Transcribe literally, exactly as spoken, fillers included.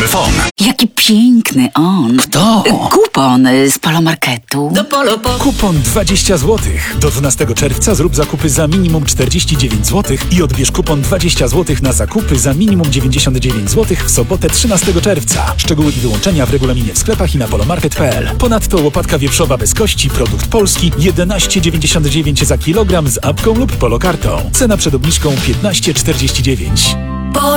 Phone. Jaki piękny on. Kto? Kupon z Polomarketu. Do Polo po... Kupon dwadzieścia złotych. Do dwunastego czerwca zrób zakupy za minimum czterdzieści dziewięć złotych i odbierz kupon dwadzieścia złotych na zakupy za minimum dziewięćdziesiąt dziewięć złotych w sobotę trzynastego czerwca. Szczegóły i wyłączenia w regulaminie w sklepach i na polomarket kropka p l. Ponadto łopatka wieprzowa bez kości, produkt polski, jedenaście dziewięćdziesiąt dziewięć za kilogram z apką lub polokartą. Cena przed obniżką piętnaście czterdzieści dziewięć.